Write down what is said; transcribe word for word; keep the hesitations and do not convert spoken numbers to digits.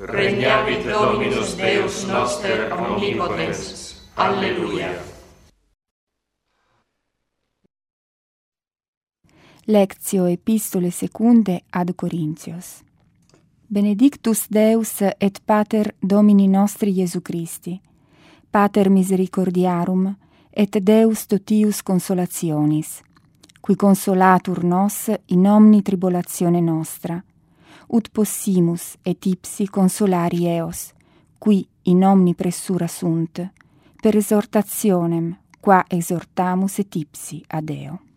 Regnavit Dominus Deus noster omnipotens. Alleluia. Lectio Epistole secunde ad Corinthios. Benedictus Deus et Pater Domini nostri Iesu Christi, Pater misericordiarum, et Deus totius consolationis, qui consolatur nos in omni tribulatione nostra, ut possimus et ipsi consolari eos, qui in omni pressura sunt, per esortationem, qua exhortamus et ipsi ad Deo.